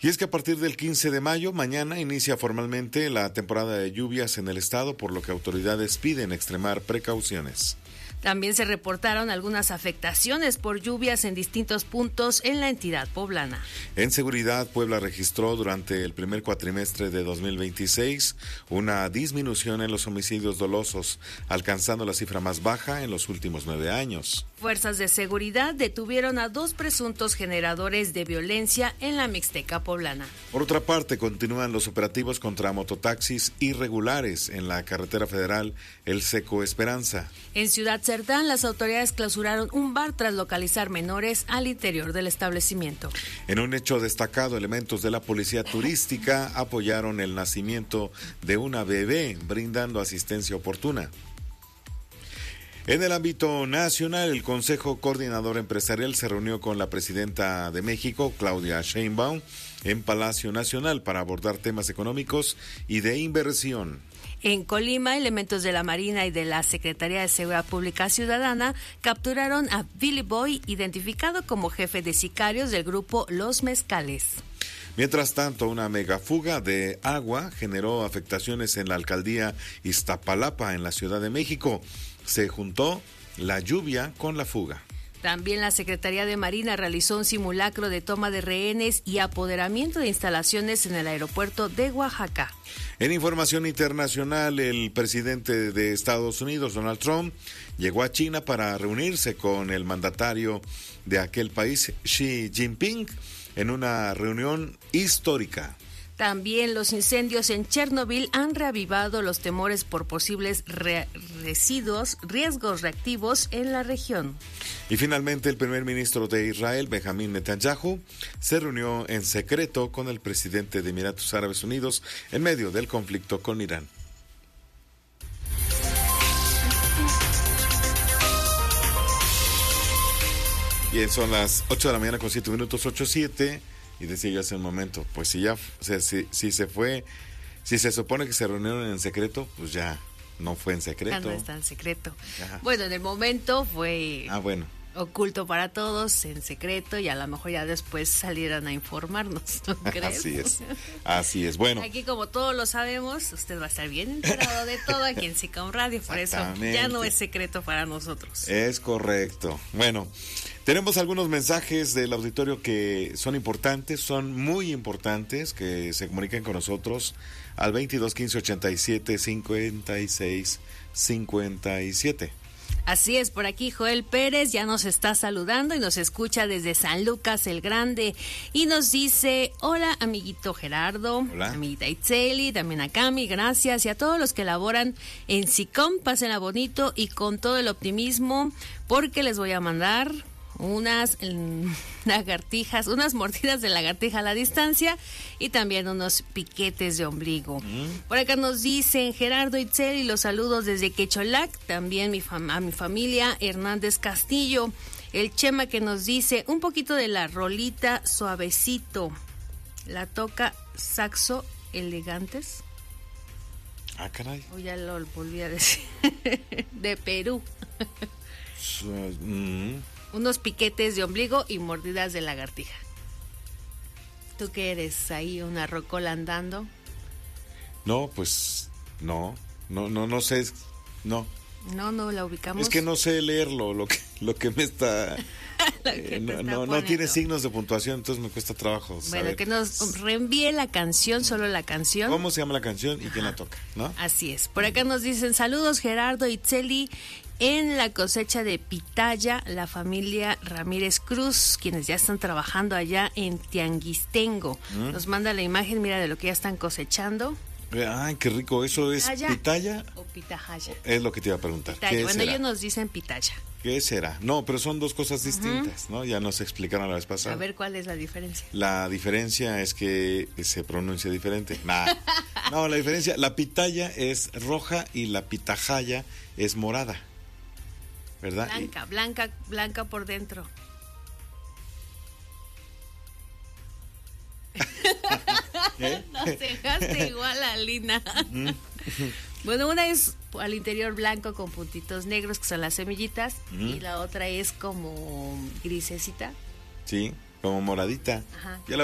Y es que a partir del 15 de mayo, mañana, inicia formalmente la temporada de lluvias en el estado, por lo que autoridades piden extremar precauciones. También se reportaron algunas afectaciones por lluvias en distintos puntos en la entidad poblana. En seguridad, Puebla registró durante el primer cuatrimestre de 2026 una disminución en los homicidios dolosos, alcanzando la cifra más baja en los últimos 9 años. Fuerzas de seguridad detuvieron a 2 presuntos generadores de violencia en la Mixteca poblana. Por otra parte, continúan los operativos contra mototaxis irregulares en la carretera federal El Seco Esperanza. En Ciudad Cerdán, las autoridades clausuraron un bar tras localizar menores al interior del establecimiento. En un hecho destacado, elementos de la policía turística apoyaron el nacimiento de una bebé, brindando asistencia oportuna. En el ámbito nacional, el Consejo Coordinador Empresarial se reunió con la presidenta de México, Claudia Sheinbaum, en Palacio Nacional para abordar temas económicos y de inversión. En Colima, elementos de la Marina y de la Secretaría de Seguridad Pública Ciudadana capturaron a Billy Boy, identificado como jefe de sicarios del grupo Los Mezcales. Mientras tanto, una megafuga de agua generó afectaciones en la alcaldía Iztapalapa, en la Ciudad de México. Se juntó la lluvia con la fuga. También la Secretaría de Marina realizó un simulacro de toma de rehenes y apoderamiento de instalaciones en el aeropuerto de Oaxaca. En información internacional, el presidente de Estados Unidos, Donald Trump, llegó a China para reunirse con el mandatario de aquel país, Xi Jinping, en una reunión histórica. También los incendios en Chernobyl han reavivado los temores por posibles riesgos reactivos en la región. Y finalmente, el primer ministro de Israel, Benjamín Netanyahu, se reunió en secreto con el presidente de Emiratos Árabes Unidos en medio del conflicto con Irán. Bien, son las 8 de la mañana con 7 minutos, 8:07. Y decía yo hace un momento, pues si ya, o sea, si se supone que se reunieron en secreto, pues ya no fue en secreto. Ya no está en secreto. Ajá. Bueno, en el momento fue oculto para todos, en secreto, y a lo mejor ya después salieran a informarnos, ¿no crees? Así es. Bueno. Aquí, como todos lo sabemos, usted va a estar bien enterado de todo aquí en SICAM Radio, por eso ya no es secreto para nosotros. Es correcto. Bueno, tenemos algunos mensajes del auditorio que son importantes, son muy importantes, que se comuniquen con nosotros al 22 15 87 56 57. Así es, por aquí Joel Pérez ya nos está saludando y nos escucha desde San Lucas el Grande y nos dice: hola amiguito Gerardo, hola amiguita Itzeli, también a Cami, gracias, y a todos los que laboran en SICOM, pásenla bonito y con todo el optimismo, porque les voy a mandar unas lagartijas, unas mordidas de lagartija a la distancia y también unos piquetes de ombligo. Por acá nos dicen Gerardo Itzel, los saludos desde Quecholac, también a mi familia Hernández Castillo. El Chema que nos dice un poquito de la rolita Suavecito, la toca Saxo Elegantes. Ah, caray. O ya lo volví a decir. De Perú. Unos piquetes de ombligo y mordidas de lagartija. ¿Tú qué eres ahí, una rocola andando? No, pues no sé, no. No la ubicamos. Es que no sé leerlo, lo que me está... no tiene signos de puntuación, entonces me cuesta trabajo saber. Bueno, que nos reenvíe la canción, solo la canción. ¿Cómo se llama la canción y quién la toca, no? Así es. Por acá nos dicen saludos Gerardo Itzeli. En la cosecha de pitaya, la familia Ramírez Cruz, quienes ya están trabajando allá en Tianguistengo. Nos manda la imagen, mira, de lo que ya están cosechando. Ay, qué rico, ¿eso es pitaya? ¿O pitahaya? Es lo que te iba a preguntar. Pitaya. Bueno, ellos nos dicen pitaya. ¿Qué será? No, pero son dos cosas distintas, ¿no? Ya nos explicaron la vez pasada. A ver, ¿cuál es la diferencia? La diferencia es que se pronuncia diferente. No, la diferencia, la pitaya es roja y la pitahaya es morada. ¿Verdad? Blanca por dentro. Nos dejaste igual a Lina. Bueno, una es al interior blanco con puntitos negros, que son las semillitas, y la otra es como grisecita. Sí, como moradita. Ajá. Ya